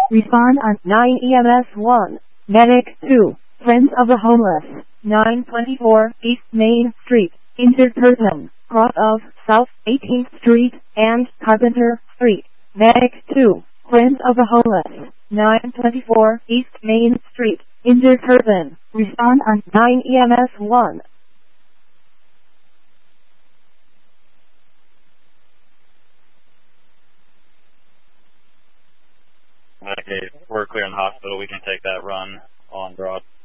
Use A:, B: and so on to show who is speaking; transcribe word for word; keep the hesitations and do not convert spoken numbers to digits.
A: Respond on nine E M S one. Medic two. Friends of the Homeless. nine twenty-four East Main Street. Injured person. Cross of South eighteenth Street and Carpenter Street. Medic two. Friends of the Homeless. nine twenty-four East Main Street. Injured person. Respond on nine E M S one.
B: Okay, we're clear in the hospital. We can take that run on Broad.